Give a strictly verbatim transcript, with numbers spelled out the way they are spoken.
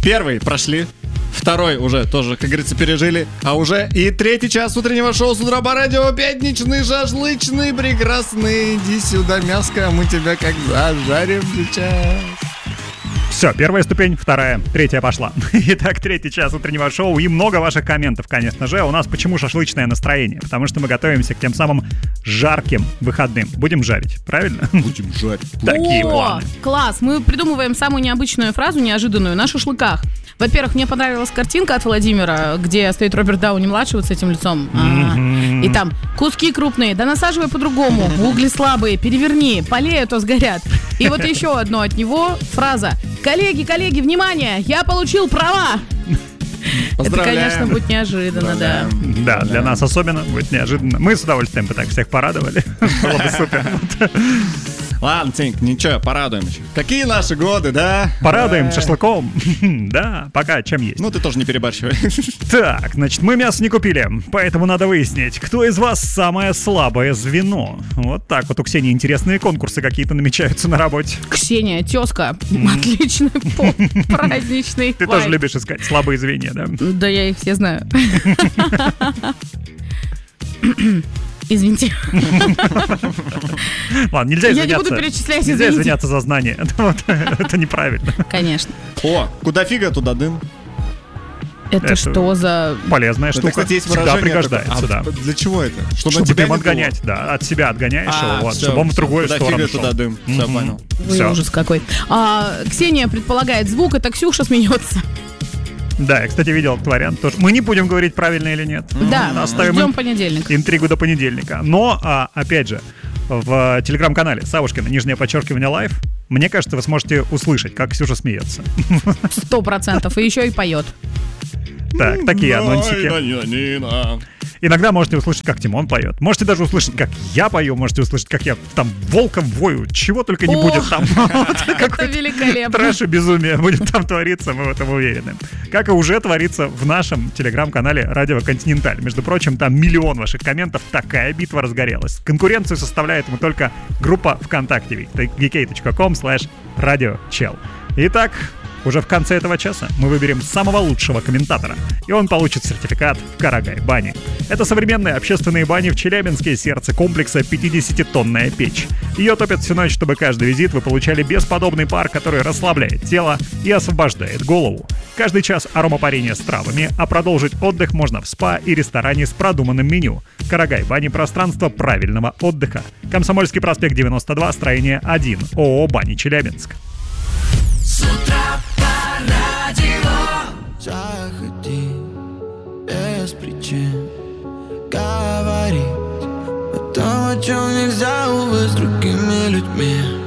Первый прошли, второй уже тоже, как говорится, пережили, а уже и третий час утреннего шоу с утра по радио. Пятничный, шашлычный, прекрасный. Иди сюда, мяско, мы тебя как зажарим сейчас. Все, первая ступень, вторая, третья пошла. Итак, третий час утреннего шоу и много ваших комментов, конечно же. У нас почему шашлычное настроение? Потому что мы готовимся к тем самым жарким выходным. Будем жарить, правильно? Будем жарить. Такие О, планы. класс! Мы придумываем самую необычную фразу, неожиданную, на шашлыках. Во-первых, мне понравилась картинка от Владимира, где стоит Роберт Дауни-младший вот с этим лицом. Mm-hmm. И там куски крупные, да насаживай по-другому, угли слабые, переверни, полеют, то сгорят. И вот еще одно от него фраза. Коллеги, коллеги, внимание, я получил права! Это, конечно, будет неожиданно, да. Да, для нас особенно будет неожиданно. Мы с удовольствием бы так всех порадовали. Было бы супер. Ладно, Тиньк, ничего, порадуем еще. Какие наши годы, да? Порадуем шашлыком. Да, пока чем есть. Ну, ты тоже не перебарщивай. Так, значит, мы мясо не купили, поэтому надо выяснить, кто из вас самое слабое звено. Вот так вот у Ксении интересные конкурсы какие-то намечаются на работе. Ксения, тезка, отличный поп, праздничный. Ты тоже любишь искать слабые звенья, да? Да, я их все знаю. Извините. Ладно, нельзя извиняться. Я не буду перечислять, извините. Нельзя извиняться за знание. Это неправильно. Конечно. О, куда фига, туда дым. Это, это что за... полезная штука. Это, кстати, есть всегда пригождается, такое. да. А для чего это? Чтобы, чтобы дым отгонять, да. От себя отгоняешь а, его, вот, все, чтобы он в другую куда сторону фига, шел. туда дым. Все, mm-hmm. понял. Ой, все. Ужас какой. А, Ксения предполагает звук, это Ксюша смеется. Да, я, кстати, видел этот вариант тоже. Мы не будем говорить, правильно или нет. Да, оставим ждем понедельник. Интригу до понедельника. Но, а, опять же, в телеграм-канале Савушкина, нижнее подчеркивание, лайв, мне кажется, вы сможете услышать, как Ксюша смеется. Сто процентов. И еще и поет. Так, такие анонсики. Иногда можете услышать, как Тимон поет. Можете даже услышать, как я пою. Можете услышать, как я там волком вою. Чего только не О, будет там. Это великолепно. Трэш и безумие будет там твориться, мы в этом уверены. Как и уже творится в нашем телеграм-канале Радио Континенталь. Между прочим, там миллион ваших комментов. Такая битва разгорелась. Конкуренцию составляет ему только группа ВКонтакте. ви кей точка ком слэш радиочел. Итак, уже в конце этого часа мы выберем самого лучшего комментатора, и он получит сертификат в Карагай-бане. Это современные общественные бани в Челябинске, сердце комплекса пятидесятитонная печь. Ее топят всю ночь, чтобы каждый визит вы получали бесподобный пар, который расслабляет тело и освобождает голову. Каждый час аромапарения с травами, а продолжить отдых можно в спа и ресторане с продуманным меню. Карагай-бани — пространство правильного отдыха. Комсомольский проспект девяносто два, строение один, ООО «Бани Челябинск». С утра по радио. Заходи без причин говорить о том, о чем нельзя, увы, с другими людьми.